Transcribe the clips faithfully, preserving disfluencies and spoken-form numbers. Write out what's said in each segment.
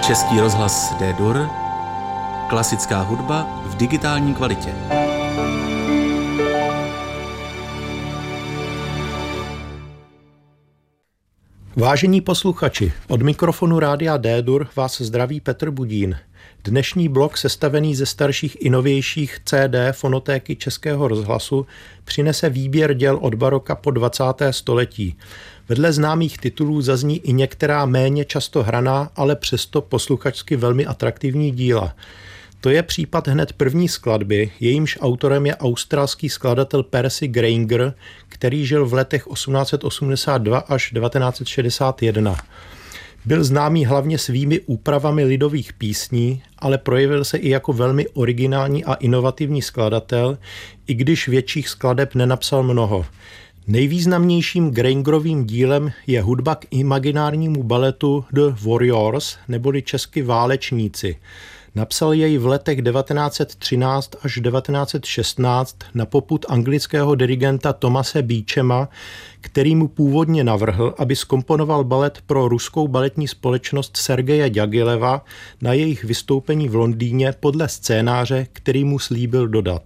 Český rozhlas D-Dur, klasická hudba v digitální kvalitě. Vážení posluchači, od mikrofonu Rádia D-Dur vás zdraví Petr Budín. Dnešní blok, sestavený ze starších i novějších C D fonotéky Českého rozhlasu, přinese výběr děl od baroka po dvacáté století. Vedle známých titulů zazní i některá méně často hraná, ale přesto posluchačsky velmi atraktivní díla. To je případ hned první skladby, jejímž autorem je australský skladatel Percy Grainger, který žil v letech osmnáct set osmdesát dva až devatenáct set šedesát jedna. Byl známý hlavně svými úpravami lidových písní, ale projevil se i jako velmi originální a inovativní skladatel, i když větších skladeb nenapsal mnoho. Nejvýznamnějším Graingerovým dílem je hudba k imaginárnímu baletu The Warriors, neboli česky Válečníci. Napsal jej v letech devatenáct set třináct až devatenáct set šestnáct na popud anglického dirigenta Thomase Beechama, který mu původně navrhl, aby zkomponoval balet pro ruskou baletní společnost Sergeje Ďagileva na jejich vystoupení v Londýně podle scénáře, který mu slíbil dodat.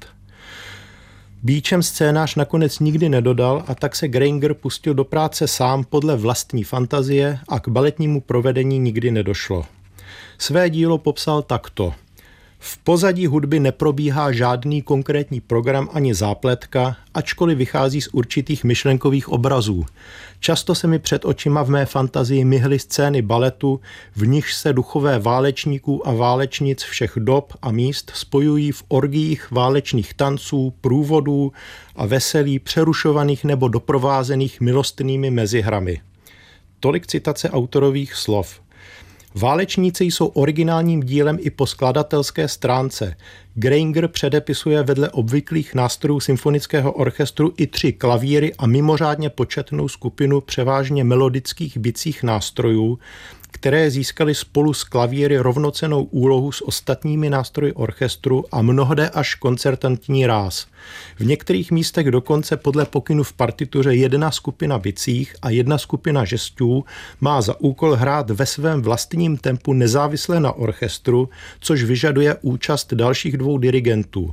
Beecham scénář nakonec nikdy nedodal a tak se Grainger pustil do práce sám podle vlastní fantazie a k baletnímu provedení nikdy nedošlo. Své dílo popsal takto. V pozadí hudby neprobíhá žádný konkrétní program ani zápletka, ačkoliv vychází z určitých myšlenkových obrazů. Často se mi před očima v mé fantazii myhly scény baletu, v nichž se duchové válečníků a válečnic všech dob a míst spojují v orgiích válečných tanců, průvodů a veselí přerušovaných nebo doprovázených milostnými mezihrami. Tolik citace autorových slov. Válečníci jsou originálním dílem i po skladatelské stránce. Grainger předepisuje vedle obvyklých nástrojů symfonického orchestru i tři klavíry a mimořádně početnou skupinu převážně melodických bicích nástrojů, které získaly spolu s klavíry rovnocennou úlohu s ostatními nástroji orchestru a mnohde až koncertantní ráz. V některých místech dokonce podle pokynu v partituře jedna skupina bicích a jedna skupina žestů má za úkol hrát ve svém vlastním tempu nezávisle na orchestru, což vyžaduje účast dalších dvou dirigentů.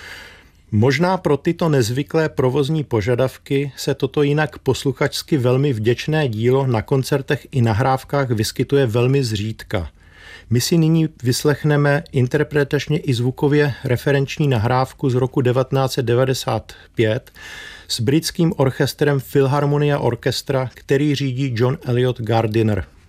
Možná pro tyto nezvyklé provozní požadavky se toto jinak posluchačsky velmi vděčné dílo na koncertech i nahrávkách vyskytuje velmi zřídka. My si nyní vyslechneme interpretačně i zvukově referenční nahrávku z roku devatenáct set devadesát pět s britským orchestrem Philharmonia Orchestra, který řídí John Eliot Gardiner.